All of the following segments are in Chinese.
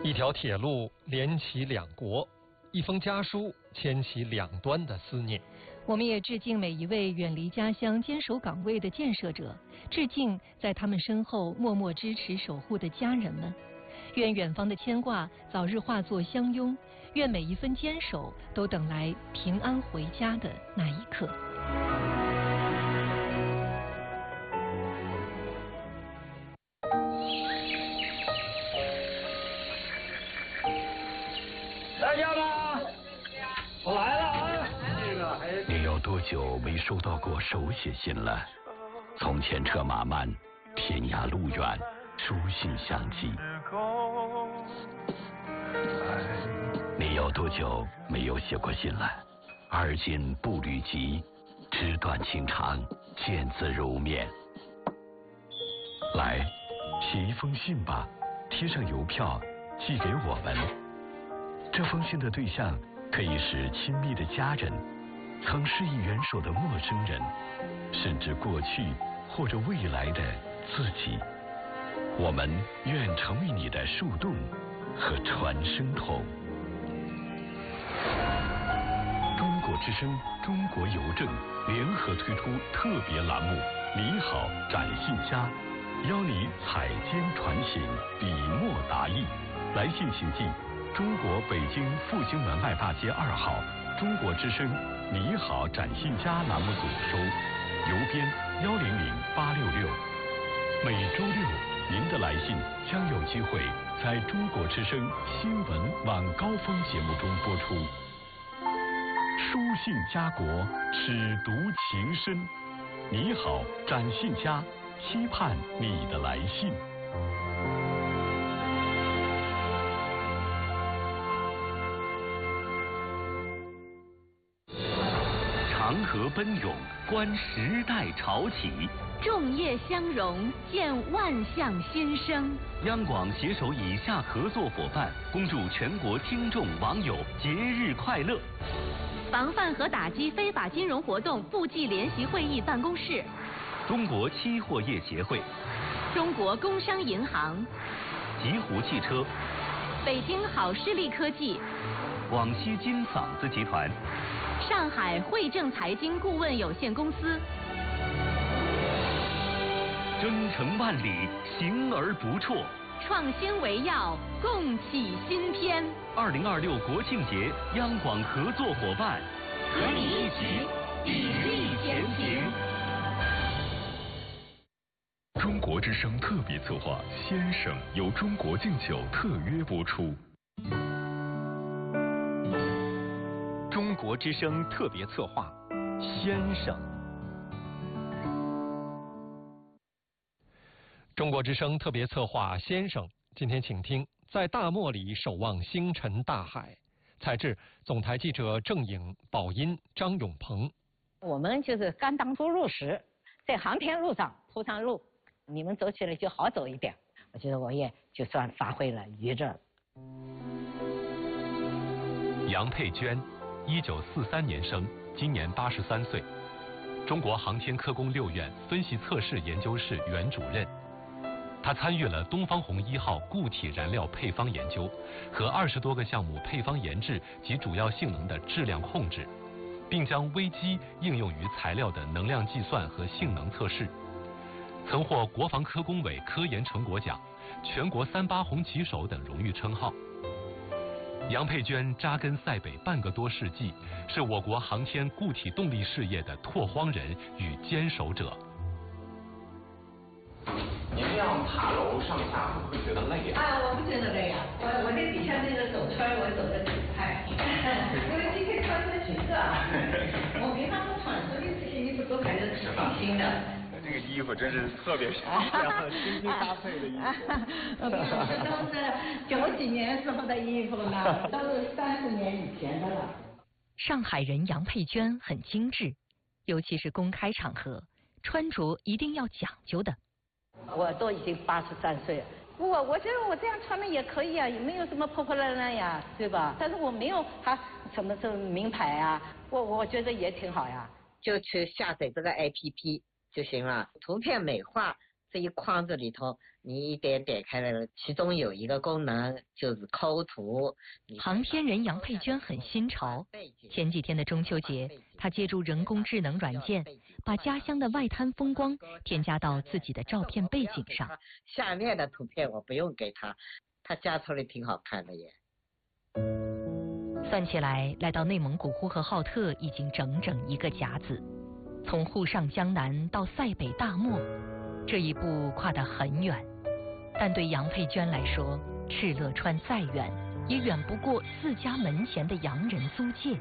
一条铁路连起两国，一封家书牵起两端的思念。 我们也致敬每一位远离家乡坚守岗位的建设者，致敬在他们身后默默支持守护的家人们。愿远方的牵挂早日化作相拥，愿每一分坚守都等来平安回家的那一刻。 在家吗？我来了啊！ 你有多久没收到过手写信了？从前车马慢，天涯路远，书信相寄。你有多久没有写过信了？而今步履急，纸短情长，见字如面。来，写一封信吧，贴上邮票，寄给我们。这封信的对象可以是亲密的家人，曾施以援手的陌生人，甚至过去或者未来的自己。我们愿成为你的树洞和传声筒。中国之声、中国邮政联合推出特别栏目《你好，展信家》，邀你采笺传信，笔墨达意。来信请寄中国北京复兴门外大街2号中国之声你好展信家栏目组收，邮编100866。每周六，您的来信将有机会在中国之声新闻晚高峰节目中播出。书信家国，尺读情深。你好，展信家，期盼你的来信。长河奔涌，观时代潮起； 众业相融，见万象新生。 央广携手以下合作伙伴，恭祝全国听众网友节日快乐。 防范和打击非法金融活动部际联席会议办公室， 中国期货业协会， 中国工商银行， 极狐汽车， 北京好视力科技， 广西金嗓子集团， 上海汇正财经顾问有限公司。 征程万里，行而不辍。 创新为要，共启新篇。 2026国庆节，央广合作伙伴， 和你一起砥砺前行。 中国之声特别策划《先生》由中国敬酒特约播出。 中国之声特别策划《先生》。中国之声特别策划《先生》，今天请听在大漠里守望星辰大海。采制总台记者郑颖、宝音、张永鹏。 我们就是刚当初入时，在航天路上铺上路，你们走起来就好走一点。我觉得我也就算发挥了余热。 杨佩娟，1943年生，今年83岁，中国航天科工6院分析测试研究室原主任。他参与了东方红1号固体燃料配方研究和20多个项目配方研制及主要性能的质量控制，并将微机应用于材料的能量计算和性能测试，曾获国防科工委科研成果奖、全国38红旗手等荣誉称号。杨佩娟扎根塞北半个多世纪，是我国航天固体动力事业的拓荒人与坚守者。 您这样爬楼上下会不会觉得累啊？ 我不觉得累啊，我这底下那个走圈我走得挺快，因为今天穿的裙子啊，我平常不穿，所以这些衣服都感觉挺新的。 这个衣服真是特别漂亮，精心搭配的衣服。 这都是90几年时候的衣服呢，都是30年以前的了。 上海人杨佩娟很精致，尤其是公开场合，穿着一定要讲究的。 我都已经83岁了，我觉得我这样穿的也可以啊，也没有什么破破烂烂呀，对吧？但是我没有什么名牌啊，我觉得也挺好呀。 就去下载这个 APP 就行了，图片美化这一框子里头，你一点点开了，其中有一个功能就是抠图。 航天人杨佩娟很新潮。前几天的中秋节，她借助人工智能软件，把家乡的外滩风光添加到自己的照片背景上。 下面的图片我不用给他，他加出来挺好看的耶。 算起来，来到内蒙古呼和浩特已经整整1个甲子。从沪上江南到塞北大漠，这一步跨得很远。但对杨佩娟来说，敕勒川再远，也远不过自家门前的洋人租界。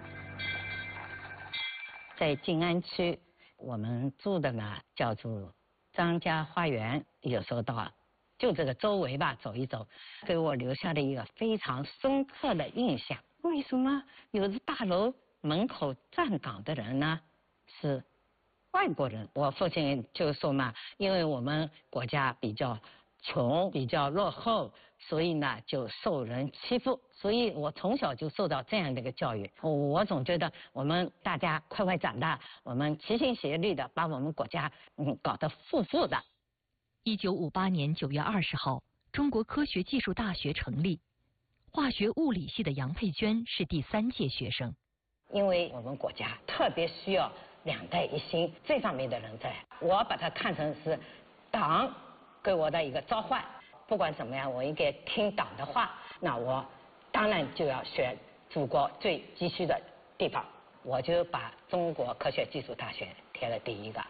在静安区，我们住的呢叫做张家花园，有时候到就这个周围吧走一走，给我留下了一个非常深刻的印象。为什么有的大楼门口站岗的人呢是外国人？我父亲就说嘛，因为我们国家比较穷，比较落后，所以呢就受人欺负。所以我从小就受到这样的一个教育。我总觉得我们大家快快长大，我们齐心协力的把我们国家搞得富富的。 1958年9月20号，中国科学技术大学成立。化学物理系的杨佩娟是第3届学生。 因为我们国家特别需要2代一心这方面的人才，我把它看成是党给我的一个召唤。不管怎么样，我应该听党的话，那我当然就要选祖国最急需的地方，我就把中国科学技术大学填了第1个。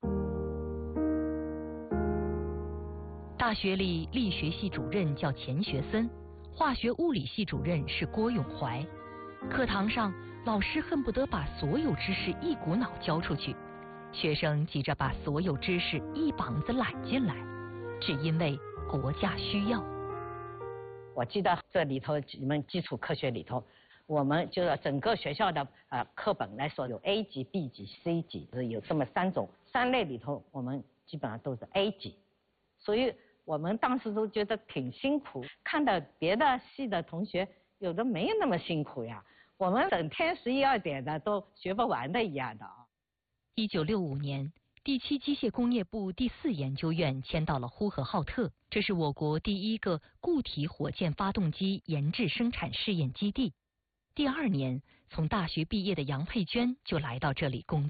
大学里力学系主任叫钱学森，化学物理系主任是郭永怀。课堂上，老师恨不得把所有知识一股脑教出去，学生急着把所有知识一膀子揽进来，只因为国家需要。 我记得这里头你们基础科学里头，我们就是整个学校的课本来说有 A 级、B 级、C 级，有这么3种，3类里头我们基本上都是 A 级，所以我们当时都觉得挺辛苦，看到别的系的同学有的没有那么辛苦呀，我们整天11、2点的都学不完的一样的啊。 1965年，第7机械工业部第4研究院迁到了呼和浩特，这是我国第1个固体火箭发动机研制生产试验基地。第2年，从大学毕业的杨佩娟就来到这里工作。